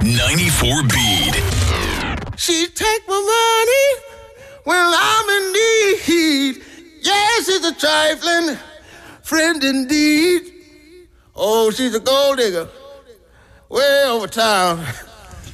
94 Beat. She take my money when I'm in need. Yes, it's a trifling friend indeed. Oh, she's a gold digger way over town.